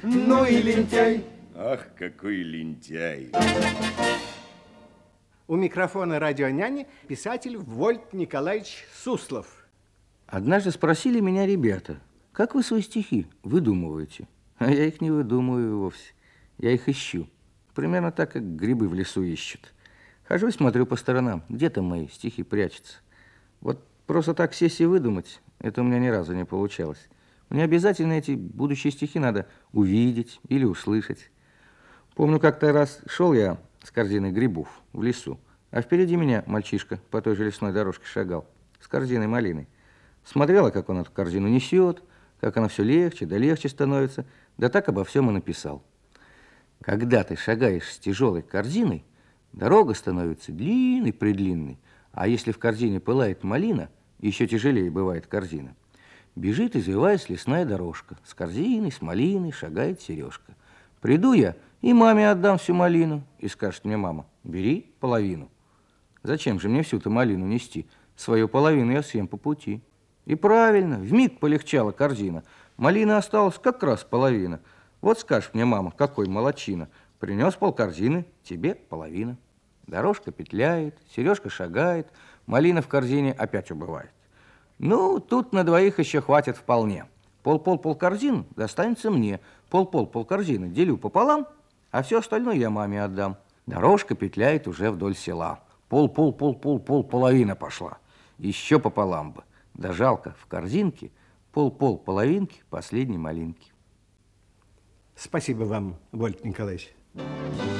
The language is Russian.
Ну и лентяй. Ах, какой лентяй. У микрофона радионяни писатель Вольт Николаевич Суслов. Однажды спросили меня ребята, как вы свои стихи выдумываете? А я их не выдумываю вовсе. Я их ищу. Примерно так, как грибы в лесу ищут. Хожу и смотрю по сторонам, где там мои стихи прячутся. Вот просто так сесть и выдумать, это у меня ни разу не получалось. Мне обязательно эти будущие стихи надо увидеть или услышать. Помню, как-то раз шел я с корзиной грибов в лесу, а впереди меня мальчишка по той же лесной дорожке шагал с корзиной малины. Смотрела, как он эту корзину несет, как она все легче да легче становится, да так обо всем и написал. Когда ты шагаешь с тяжелой корзиной, дорога становится длинной-предлинной, а если в корзине пылает малина, еще тяжелее бывает корзина. Бежит, извиваясь, лесная дорожка. С корзиной, с малиной шагает Сережка. Приду я и маме отдам всю малину. И скажет мне мама: бери половину. Зачем же мне всю-то малину нести? Свою половину я съем по пути. И правильно, вмиг полегчала корзина. Малина осталась как раз половина. Вот скажет мне мама: какой молодчина. Принес полкорзины, тебе половина. Дорожка петляет, Сережка шагает, малина в корзине опять убывает. Ну, тут на двоих еще хватит вполне. Полкорзин достанется мне. Полкорзины делю пополам, а все остальное я маме отдам. Дорожка петляет уже вдоль села. Половина пошла. Еще пополам бы. Да жалко, в корзинке половинки последней малинки. Спасибо вам, Вольт Николаевич.